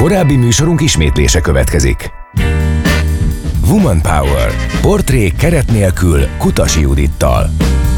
Korábbi műsorunk ismétlése következik. Woman Power. Portrék keret nélkül Kutasi Judittal.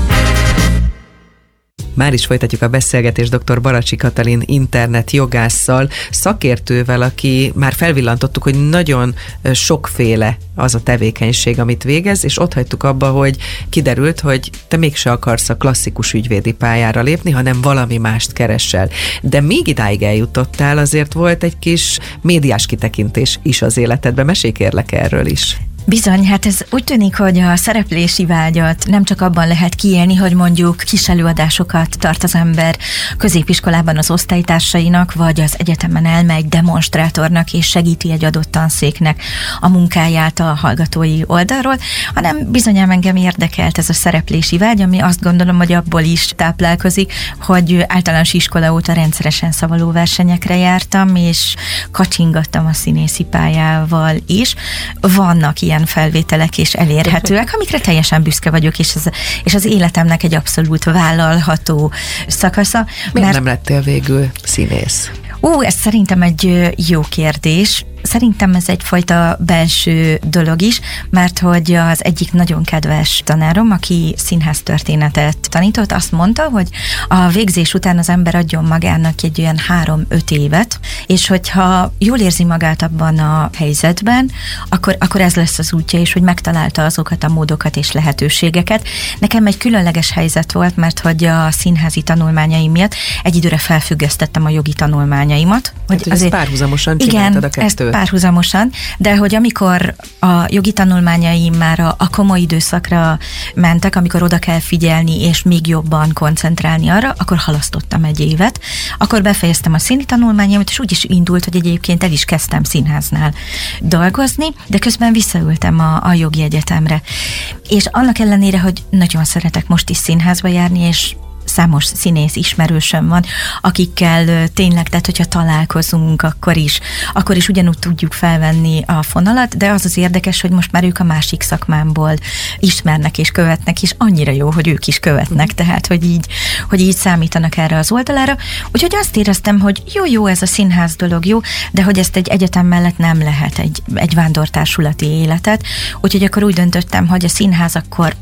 Már is folytatjuk a beszélgetést dr. Baracsi Katalin internetjogásszal, szakértővel, aki már felvillantottuk, hogy nagyon sokféle az a tevékenység, amit végez, és ott hagytuk abba, hogy kiderült, hogy te mégse akarsz a klasszikus ügyvédi pályára lépni, hanem valami mást keresel. De még idáig eljutottál, azért volt egy kis médiás kitekintés is az életedben. Mesélj kérlek erről is. Bizony, hát ez úgy tűnik, hogy a szereplési vágyat nem csak abban lehet kiélni, hogy mondjuk kis előadásokat tart az ember középiskolában az osztálytársainak, vagy az egyetemen elmegy demonstrátornak és segíti egy adott tanszéknek a munkáját a hallgatói oldalról, hanem bizonyám engem érdekelt ez a szereplési vágy, ami azt gondolom, hogy abból is táplálkozik, hogy általános iskola óta rendszeresen szavalóversenyekre jártam, és kacsingattam a színészi pályával is. Vannak ilyen felvételek és elérhetőek, amikre teljesen büszke vagyok, és az életemnek egy abszolút vállalható szakasza. Miért nem lettél végül színész? Ez szerintem egy jó kérdés. Szerintem ez egyfajta belső dolog is, mert hogy az egyik nagyon kedves tanárom, aki színháztörténetet tanított, azt mondta, hogy a végzés után az ember adjon magának egy olyan 3-5 évet, és hogyha jól érzi magát abban a helyzetben, akkor ez lesz az útja, és hogy megtalálta azokat a módokat és lehetőségeket. Nekem egy különleges helyzet volt, mert hogy a színházi tanulmányaim miatt egy időre felfüggesztettem a jogi tanulmányaimat. Hogy azért párhuzamosan csináltad a kettőt. Párhuzamosan, de hogy amikor a jogi tanulmányaim már a komoly időszakra mentek, amikor oda kell figyelni és még jobban koncentrálni arra, akkor halasztottam egy évet. Akkor befejeztem a színi tanulmányaimat, és úgy is indult, hogy egyébként el is kezdtem színháznál dolgozni, de közben visszaültem a jogi egyetemre. És annak ellenére, hogy nagyon szeretek most is színházba járni, és számos színész ismerősöm van, akikkel tényleg, tehát hogyha találkozunk, akkor is ugyanúgy tudjuk felvenni a fonalat, de az érdekes, hogy most már ők a másik szakmámból ismernek és követnek, és annyira jó, hogy ők is követnek, tehát hogy így számítanak erre az oldalára. Úgyhogy azt éreztem, hogy jó, ez a színház dolog jó, de hogy ezt egy egyetem mellett nem lehet egy vándortársulati életet, úgyhogy akkor úgy döntöttem, hogy a színház akkor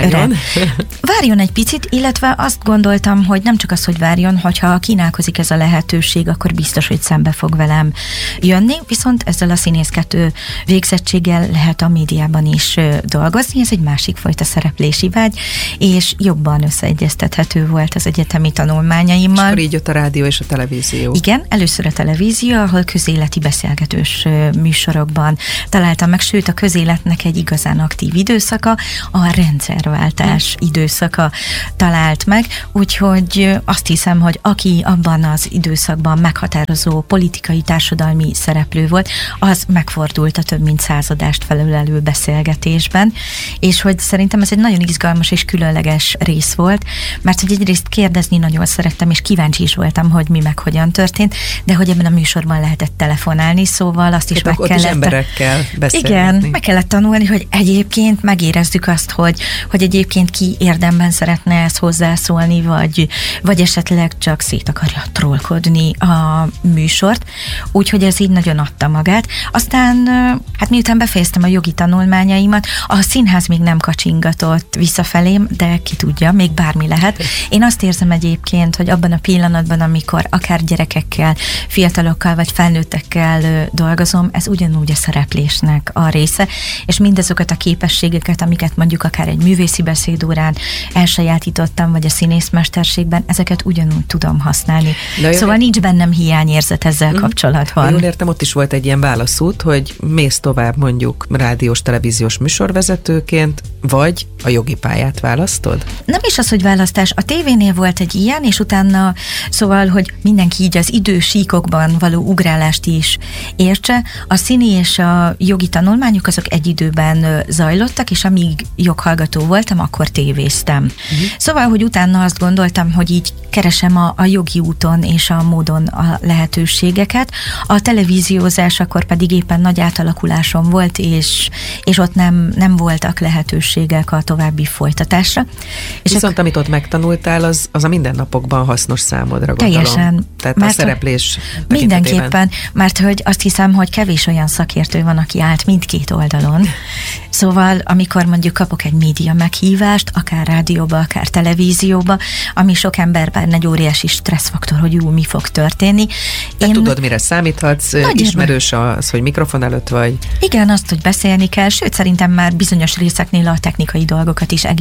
várjon egy picit, illetve azt gondoltam, hogy nem csak az, hogy várjon, hogyha kínálkozik ez a lehetőség, akkor biztos, hogy szembe fog velem jönni, viszont ezzel a színészkedő végzettséggel lehet a médiában is dolgozni, ez egy másik fajta szereplési vágy, és jobban összeegyeztethető volt az egyetemi tanulmányaimmal. És akkor így jött a rádió és a televízió. Igen, először a televízió, ahol közéleti beszélgetős műsorokban találtam meg, sőt a közéletnek egy igazán aktív időszaka, a rendszerváltás időszaka talált meg, úgyhogy azt hiszem, hogy aki abban az időszakban meghatározó politikai, társadalmi szereplő volt, az megfordult a több mint századást felölelő beszélgetésben, és hogy szerintem ez egy nagyon izgalmas és különleges rész volt, mert hogy egyrészt kérdezni nagyon szerettem, és kíváncsi is voltam, hogy mi meg hogyan történt, de hogy ebben a műsorban lehetett telefonálni, szóval azt is meg kellett... emberekkel beszélni. Igen, meg kellett tanulni, hogy egyébként megérezzük azt, hogy egyébként ki érdemben szeretne ezt hozzászólni, vagy esetleg csak szét akarja trollkodni a műsort, úgyhogy ez így nagyon adta magát. Aztán, hát miután befejeztem a jogi tanulmányaimat, a színház még nem kacsingatott visszafelém, de ki tudja, még bármi lehet. Én azt érzem egyébként, hogy abban a pillanatban, amikor akár gyerekekkel, fiatalokkal vagy felnőttekkel dolgozom, ez ugyanúgy a szereplésnek a része, és mindazokat a képességeket, amiket mondjuk akár egy művészi beszédórán elsajátítottam, vagy a színészmesterségben, ezeket ugyanúgy tudom használni. Szóval nincs bennem hiányérzet ezzel kapcsolatban. Jól értem, ott is volt egy ilyen válaszút, hogy mész tovább mondjuk rádiós, televíziós műsorvezetőként, vagy a jogi pályát választod? Nem is az, hogy választás. A tévénél volt egy ilyen, és utána szóval, hogy mindenki így az idősíkokban való ugrálást is értse. A színi és a jogi tanulmányok azok egy időben zajlottak, és amíg joghallgató voltam, akkor tévéztem. Szóval, hogy utána azt gondoltam, hogy így keresem a jogi úton és a módon a lehetőségeket. A televíziózás akkor pedig éppen nagy átalakulásom volt, és ott nem voltak lehetőségek lehetőségek a további folytatásra. És viszont amit ott megtanultál, az a mindennapokban hasznos számodra, gondolom. Teljesen. Tehát a szereplés mindenképpen, mert hogy azt hiszem, hogy kevés olyan szakértő van, aki állt mindkét oldalon. Szóval, amikor mondjuk kapok egy média meghívást, akár rádióba, akár televízióba, ami sok emberben egy óriási stresszfaktor, hogy mi fog történni. Te tudod, mire számíthatsz, ismerős az, hogy mikrofon előtt vagy. Igen, azt, hogy beszélni kell, sőt, szerintem már bizonyos részeknél a technikai dolgokat is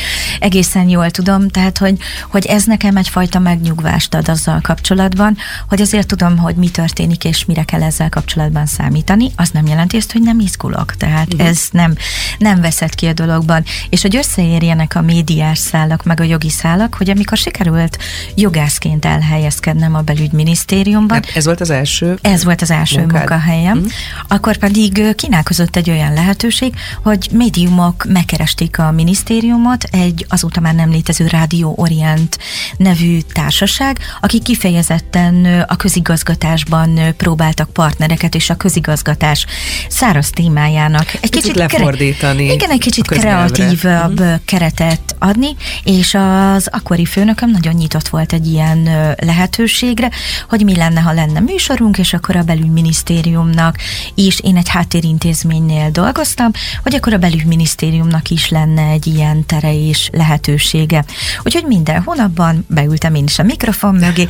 egészen jól tudom, tehát, hogy ez nekem egyfajta megnyugvást ad azzal kapcsolatban, hogy azért tudom, hogy mi történik, és mire kell ezzel kapcsolatban számítani. Az nem jelenti ezt, hogy nem izgulok, tehát ez nem veszett ki a dologban. És hogy összeérjenek a médiás szálak, meg a jogi szálak, hogy amikor sikerült jogászként elhelyezkednem a belügyminisztériumban. Ez volt az első? Ez volt az első munkahelyem. Akkor pedig kínálkozott egy olyan lehetőség, hogy médiumok megkeresték a minisztériumot, egy azóta már nem létező Rádió Orient nevű társaság, akik kifejezetten a közigazgatásban próbáltak partnereket, és a közigazgatás száraz témájának egy kicsit lefordítani. Igen, egy kicsit kreatívabb keretet adni, és az akkori főnököm nagyon nyitott volt egy ilyen lehetőségre, hogy mi lenne, ha lenne műsorunk, és akkor a belügyminisztériumnak is, én egy háttérintézménynél dolgoztam, hogy akkor a belügyminisztériumnak is lenne egy ilyen tere és lehetősége. Úgyhogy minden hónapban beültem én is a mikrofon mögé,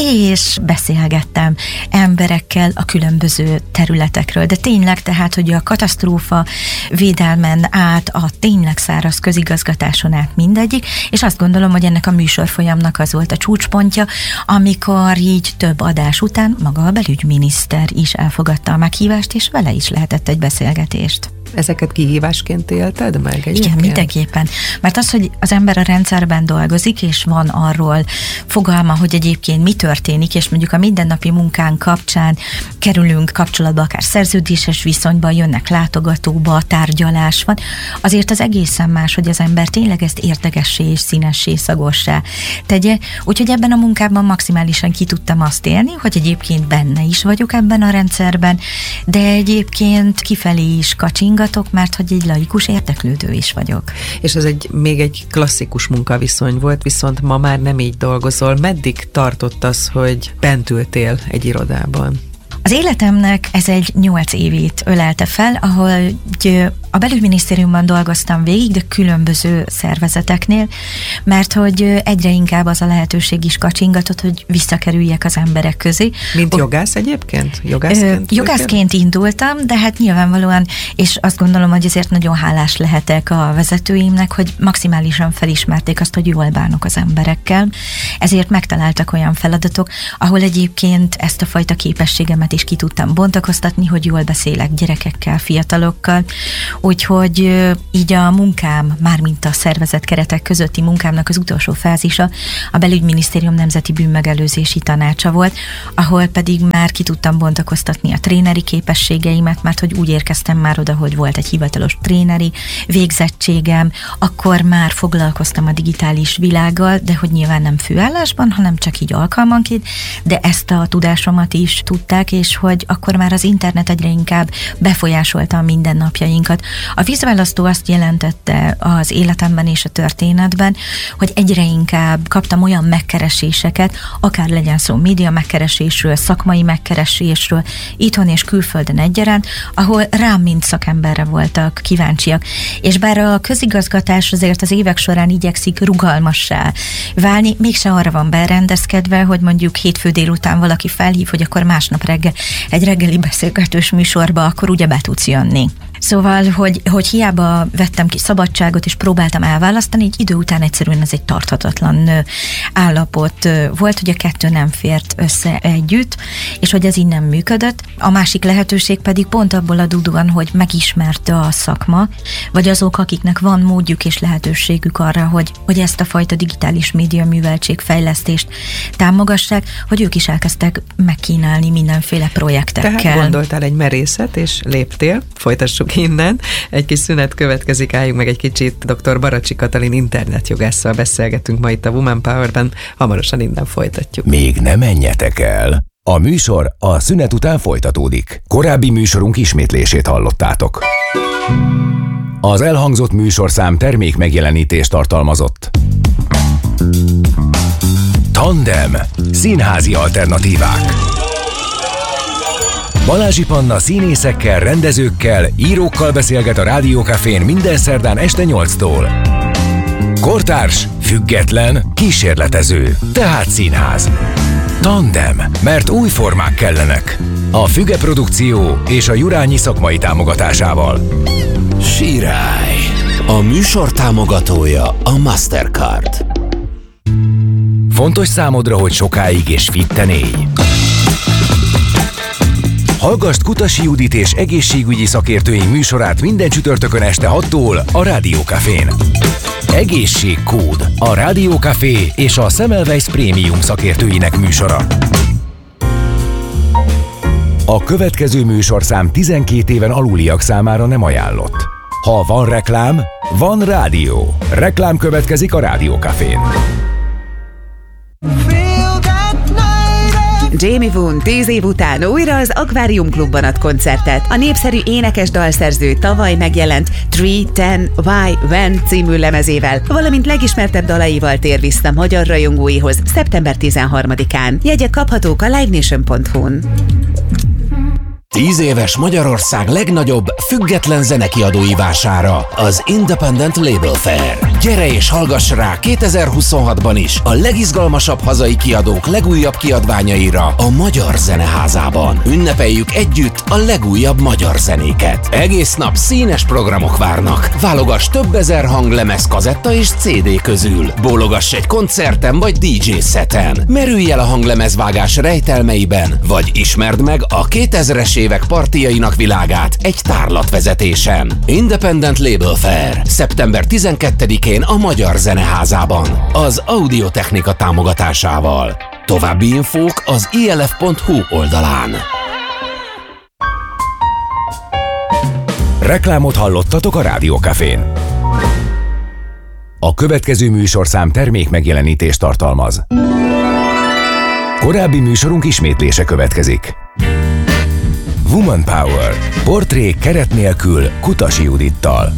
és beszélgettem emberekkel a különböző területekről. De tényleg, tehát, hogy a katasztrófa védelmen át, a tényleg száraz közigazgatáson át mindegyik, és azt gondolom, hogy ennek a műsorfolyamnak az volt a csúcspontja, amikor így több adás után maga a belügyminiszter is elfogadta a meghívást, és vele is lehetett egy beszélgetést. Ezeket kihívásként élted meg egyébként? Igen, mindenképpen. Mert az, hogy az ember a rendszerben dolgozik, és van arról fogalma, hogy egyébként mi történik, és mondjuk a mindennapi munkánk kapcsán kerülünk kapcsolatba, akár szerződéses viszonyban, jönnek látogatóba, tárgyalás van, azért az egészen más, hogy az ember tényleg ezt érdekessé és színessé, szagossá tegye. Úgyhogy ebben a munkában maximálisan ki tudtam azt élni, hogy egyébként benne is vagyok ebben a rendszerben, de egyébként kifelé is kacsingatok, mert hogy egy laikus érdeklődő is vagyok. És ez még egy klasszikus munkaviszony volt, viszont ma már nem így dolgozol. Meddig tartott az, hogy bent ültél egy irodában? Az életemnek ez egy 8 évét ölelte fel, ahol a belügyminisztériumban dolgoztam végig, de különböző szervezeteknél, mert hogy egyre inkább az a lehetőség is kacsingatott, hogy visszakerüljek az emberek közé. Mint jogász egyébként? Jogászként indultam, de hát nyilvánvalóan, és azt gondolom, hogy ezért nagyon hálás lehetek a vezetőimnek, hogy maximálisan felismerték azt, hogy jól bánok az emberekkel. Ezért megtaláltak olyan feladatok, ahol egyébként ezt a fajta képességemet is ki tudtam bontakoztatni, hogy jól beszélek gyerekekkel, fiatalokkal. Úgyhogy így a munkám, mármint a szervezet keretek közötti munkámnak az utolsó fázisa a Belügyminisztérium Nemzeti Bűnmegelőzési Tanácsa volt, ahol pedig már ki tudtam bontakoztatni a tréneri képességeimet, mert hogy úgy érkeztem már oda, hogy volt egy hivatalos tréneri végzettségem, akkor már foglalkoztam a digitális világgal, de hogy nyilván nem főállásban, hanem csak így alkalmanként, de ezt a tudásomat is tudták, és hogy akkor már az internet egyre inkább befolyásolta a mindennapjainkat. A vízválasztó azt jelentette az életemben és a történetben, hogy egyre inkább kaptam olyan megkereséseket, akár legyen szó média megkeresésről, szakmai megkeresésről, itthon és külföldön egyaránt, ahol rám mint szakemberre voltak kíváncsiak. És bár a közigazgatás azért az évek során igyekszik rugalmassá válni, mégse arra van berendezkedve, hogy mondjuk hétfő délután valaki felhív, hogy akkor másnap reggel egy reggeli beszélgetős műsorba, akkor ugye be tudsz jönni. Szóval, hogy hiába vettem ki szabadságot, és próbáltam elválasztani, így idő után egyszerűen ez egy tarthatatlan állapot volt, hogy a kettő nem fért össze együtt, és hogy ez így nem működött. A másik lehetőség pedig pont abból adódóan, hogy megismerte a szakma, vagy azok, akiknek van módjuk és lehetőségük arra, hogy ezt a fajta digitális média műveltségfejlesztést támogassák, hogy ők is elkezdtek megkínálni mindenféle projektekkel. Tehát gondoltál egy merészet, és léptél, folytassuk innen. Egy kis szünet következik, álljunk meg egy kicsit. Dr. Baracsi Katalin internetjogásszal beszélgetünk ma itt a Woman Power-ben, hamarosan innen folytatjuk. Még ne menjetek el! A műsor a szünet után folytatódik. Korábbi műsorunk ismétlését hallottátok. Az elhangzott műsorszám termék megjelenítést tartalmazott. Tandem. Színházi alternatívák. Balázsi Panna színészekkel, rendezőkkel, írókkal beszélget a Rádió Cafén minden szerdán este 8-tól. Kortárs, független, kísérletező, tehát színház. Tandem, mert új formák kellenek. A Füge Produkció és a Jurányi szakmai támogatásával. Sirály. A műsor támogatója a Mastercard. Fontos számodra, hogy sokáig és fitten élj. Hallgasd Kutasi Judit és egészségügyi szakértőink műsorát minden csütörtökön este 6-tól a Rádió Cafén. Egészségkód, a Rádió Café és a Semmelweis Prémium szakértőinek műsora. A következő műsorszám 12 éven aluliak számára nem ajánlott. Ha van reklám, van rádió. Reklám következik a Rádió Cafén. Jamie Woon 10 év után újra az Aquarium Klubban ad koncertet. A népszerű énekes dalszerző tavaly megjelent 3-10 Why When című lemezével, valamint legismertebb dalaival tér vissza magyar rajongóihoz szeptember 13-án. Jegyek kaphatók a livenation.hu-n. 10 éves Magyarország legnagyobb független zenekiadói vására, az Independent Label Fair. Gyere és hallgass rá 2026-ban is a legizgalmasabb hazai kiadók legújabb kiadványaira a Magyar Zeneházában. Ünnepeljük együtt a legújabb magyar zenéket. Egész nap színes programok várnak. Válogass több ezer hanglemez, kazetta és CD közül. Bólogass egy koncerten vagy DJ szeten. Merülj el a hanglemezvágás rejtelmeiben, vagy ismerd meg a 2000-es évek partijainak világát egy tárlatvezetésen. Independent Label Fair. Szeptember 12-én a Magyar Zeneházában. Az Audiotechnika támogatásával. További infók az ilf.hu oldalán. Reklámot hallottatok a Rádió Cafén. A következő műsorszám termék megjelenítést tartalmaz. Korábbi műsorunk ismétlése következik. Woman Power. Portrék keret nélkül Kutasi Judittal.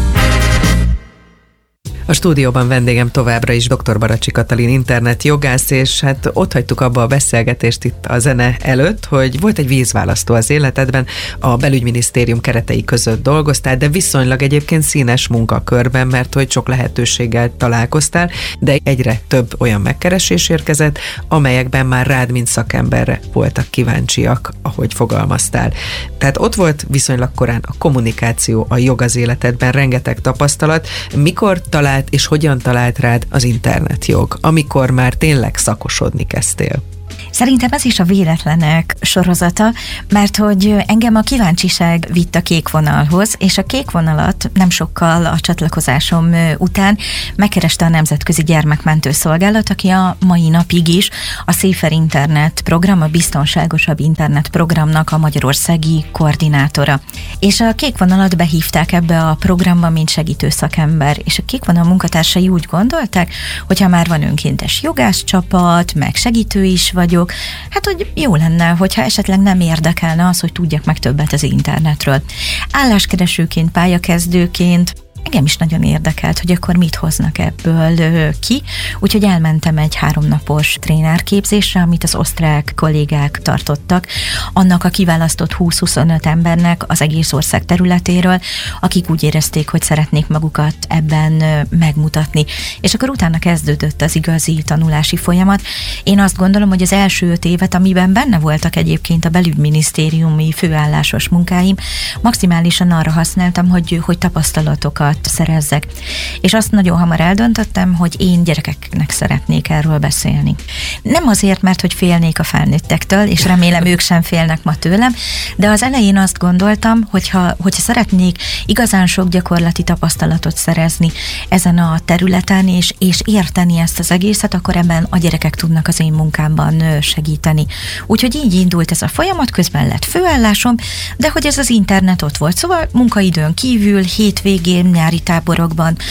A stúdióban vendégem továbbra is dr. Baracsi Katalin internetjogász, és hát ott hagytuk abba a beszélgetést itt a zene előtt, hogy volt egy vízválasztó az életedben, a belügyminisztérium keretei között dolgoztál, de viszonylag egyébként színes munkakörben, mert hogy sok lehetőséggel találkoztál, de egyre több olyan megkeresés érkezett, amelyekben már rád, mint szakemberre voltak kíváncsiak, ahogy fogalmaztál. Tehát ott volt viszonylag korán a kommunikáció, a jog az életedben, rengeteg tapasztalat. Mikor talált és hogyan talált rád az internetjog, amikor már tényleg szakosodni kezdtél? Szerintem ez is a véletlenek sorozata, mert hogy engem a kíváncsiság vitt a kék vonalhoz, és a kék vonalat nem sokkal a csatlakozásom után megkereste a Nemzetközi Gyermekmentő Szolgálat, aki a mai napig is a Safer Internet program, a biztonságosabb internet programnak a magyarországi koordinátora. És a kék vonalat behívták ebbe a programba, mint segítő szakember, és a kék vonal munkatársai úgy gondolták, hogyha már van önkéntes jogászcsapat, meg segítő is vagyok, hát hogy jó lenne, hogyha esetleg nem érdekelne az, hogy tudjak meg többet az internetről. Álláskeresőként, pályakezdőként engem is nagyon érdekelt, hogy akkor mit hoznak ebből ki, úgyhogy elmentem egy 3 napos trénerképzésre, amit az osztrák kollégák tartottak, annak a kiválasztott 20-25 embernek az egész ország területéről, akik úgy érezték, hogy szeretnék magukat ebben megmutatni. És akkor utána kezdődött az igazi tanulási folyamat. Én azt gondolom, hogy az első 5 évet, amiben benne voltak egyébként a belügyminisztériumi főállásos munkáim, maximálisan arra használtam, hogy tapasztalatokat szerezzek. És azt nagyon hamar eldöntöttem, hogy én gyerekeknek szeretnék erről beszélni. Nem azért, mert hogy félnék a felnőttektől, és remélem ők sem félnek ma tőlem, de az elején azt gondoltam, hogyha szeretnék igazán sok gyakorlati tapasztalatot szerezni ezen a területen, és érteni ezt az egészet, akkor ebben a gyerekek tudnak az én munkámban segíteni. Úgyhogy így indult ez a folyamat, közben lett főállásom, de hogy ez az internet ott volt. Szóval munkaidőn kívül, hétvégén, nyári táborokban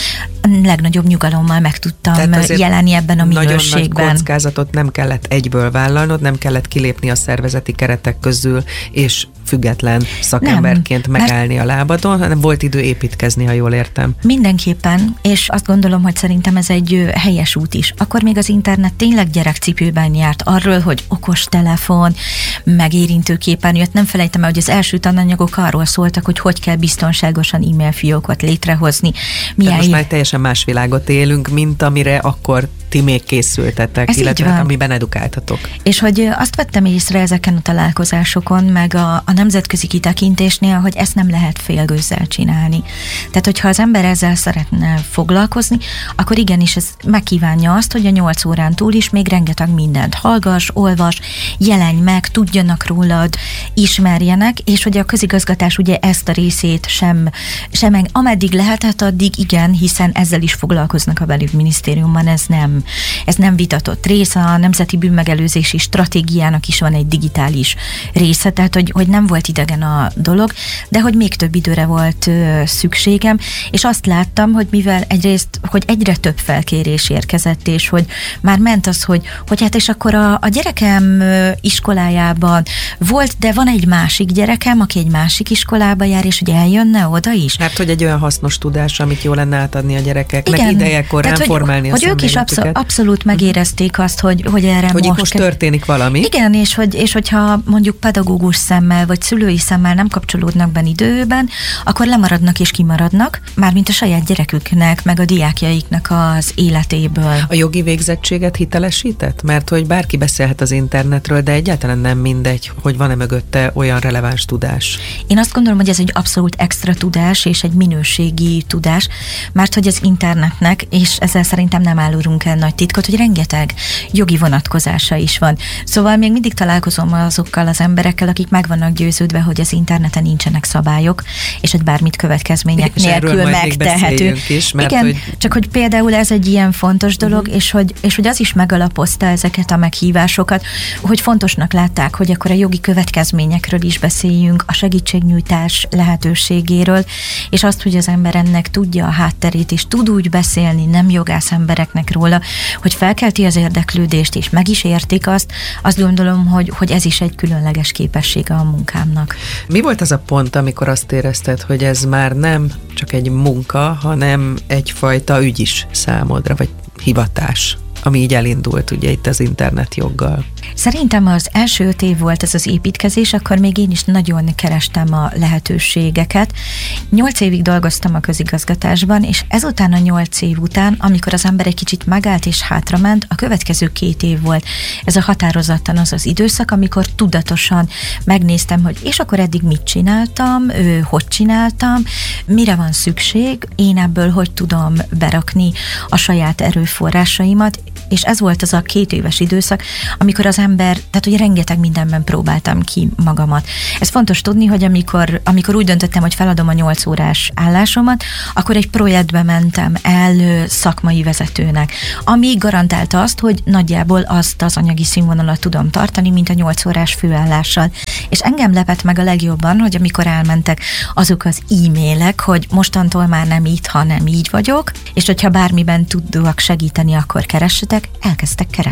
legnagyobb nyugalommal meg tudtam jelenni ebben a minőségben. Nagyon nagy kockázatot nem kellett egyből vállalnod, nem kellett kilépni a szervezeti keretek közül, és független szakemberként megállni a lábadon, hanem volt idő építkezni, ha jól értem. Mindenképpen, és azt gondolom, hogy szerintem ez egy helyes út is. Akkor még az internet tényleg gyerekcipőben járt arról, hogy okos telefon, megérintőképen jött. Nem felejtem el, hogy az első tananyagok arról szóltak, hogy kell biztonságosan e-mail fiókot létrehozni. Most már teljesen más világot élünk, mint amire akkor ti még készültetek, ez illetve amiben edukáltatok. És hogy azt vettem észre ezeken a találkozásokon, meg a nemzetközi kitekintésnél, hogy ezt nem lehet félgőzzel csinálni. Tehát, hogyha az ember ezzel szeretne foglalkozni, akkor igenis ez megkívánja azt, hogy a 8 órán túl is még rengeteg mindent hallgass, olvas, jelenj meg, tudjanak rólad, ismerjenek, és hogy a közigazgatás ugye ezt a részét sem ameddig lehetett, addig igen, hiszen ezzel is foglalkoznak a belügyminisztériumban, ez nem vitatott része, a Nemzeti Bűnmegelőzési Stratégiának is van egy digitális része, tehát hogy nem volt idegen a dolog, de hogy még több időre volt szükségem, és azt láttam, hogy mivel egyrészt, hogy egyre több felkérés érkezett, és hogy már ment az, hogy hát és akkor a gyerekem iskolájában volt, de van egy másik gyerekem, aki egy másik iskolába jár, és hogy eljönne oda is. Hát, hogy egy olyan hasznos tudás, amit jó lenne átadni a gyerekeknek, igen, ideje korán formálni a szemléletüket. Hogy ők is abszolút megérezték azt, hogy erre hogy most történik valami. Igen, és hogyha mondjuk pedagógus szemmel, vagy szülői szemmel nem kapcsolódnak benne időben, akkor lemaradnak és kimaradnak, mármint a saját gyereküknek, meg a diákjaiknak az életéből. A jogi végzettséget hitelesített? Mert hogy bárki beszélhet az internetről, de egyáltalán nem mindegy, hogy van-e mögötte olyan releváns tudás. Én azt gondolom, hogy ez egy abszolút extra tudás, és egy minőségi tudás, mert hogy az internetnek, és ezzel szerintem nem árulunk el nagy titkot, hogy rengeteg jogi vonatkozása is van. Szóval még mindig találkozom azokkal az emberekkel, akik meg vannak győződve, hogy az interneten nincsenek szabályok, és hogy bármit következmények nélkül megtehető. Igen, hogy... csak hogy például ez egy ilyen fontos dolog, és hogy az is megalapozta ezeket a meghívásokat, hogy fontosnak látták, hogy akkor a jogi következményekről is beszéljünk, a segítségnyújtás lehetőségéről, és azt, hogy az ember ennek tudja a hátterét, és tud úgy beszélni nem jogász embereknek róla, hogy felkelti az érdeklődést, és meg is értik azt gondolom, hogy ez is egy különleges képessége a munkámnak. Mi volt az a pont, amikor azt érezted, hogy ez már nem csak egy munka, hanem egyfajta ügy is számodra, vagy hivatás, ami így elindult ugye itt az internetjoggal? Szerintem az első 5 év volt ez az építkezés, akkor még én is nagyon kerestem a lehetőségeket. 8 évig dolgoztam a közigazgatásban, és ezután a 8 év után, amikor az ember egy kicsit megállt és hátrament, a következő 2 év volt. Ez a határozottan az időszak, amikor tudatosan megnéztem, hogy és akkor eddig mit csináltam, hogy csináltam, mire van szükség, én ebből hogy tudom berakni a saját erőforrásaimat, és ez volt az a 2 éves időszak, amikor az ember, tehát ugye rengeteg mindenben próbáltam ki magamat. Ez fontos tudni, hogy amikor úgy döntöttem, hogy feladom a 8 órás állásomat, akkor egy projektbe mentem el szakmai vezetőnek, ami garantálta azt, hogy nagyjából azt az anyagi színvonalat tudom tartani, mint a 8 órás főállással. És engem lepett meg a legjobban, hogy amikor elmentek azok az e-mailek, hogy mostantól már nem így, hanem így vagyok, és hogyha bármiben tudok segíteni, akkor keressetek, elkezdtek keresni.